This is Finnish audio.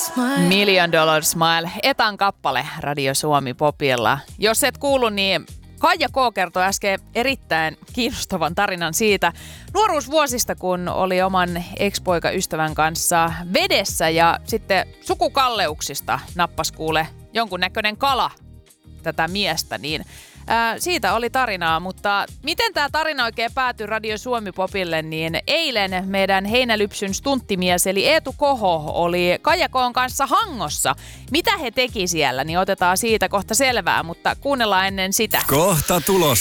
Million Dollar Smile, Etan kappale Radio Suomi Popilla. Jos et kuullut, niin Kaija K. kertoi äsken erittäin kiinnostavan tarinan siitä nuoruusvuosista, kun oli oman ex-poikaystävän kanssa vedessä ja sitten sukukalleuksista nappas kuule jonkunnäköinen kala tätä miestä, niin siitä oli tarinaa, mutta miten tämä tarina oikein päätyi Radio Suomi Popille, niin eilen meidän Heinälypsyn stunttimies eli Eetu Koho oli Kaija K:n kanssa Hangossa. Mitä he teki siellä, niin otetaan siitä kohta selvää, mutta kuunnellaan ennen sitä. Kohta tulos.